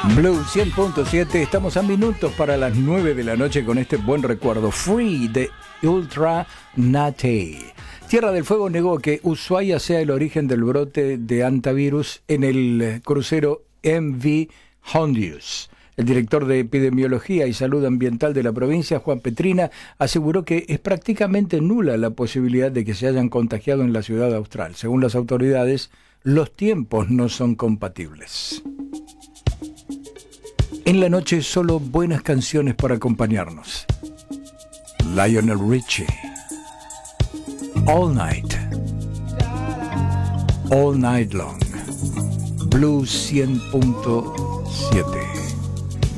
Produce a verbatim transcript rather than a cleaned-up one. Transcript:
Blue cien punto siete, estamos a minutos para las nueve de la noche con este buen recuerdo. Free de Ultra Naty. Tierra del Fuego negó que Ushuaia sea el origen del brote de hantavirus en el crucero M V Hondius. El director de Epidemiología y Salud Ambiental de la provincia, Juan Petrina, aseguró que es prácticamente nula la posibilidad de que se hayan contagiado en la ciudad austral. Según las autoridades, los tiempos no son compatibles. En la noche solo buenas canciones para acompañarnos. Lionel Richie. All Night. All Night Long. Blue cien punto siete.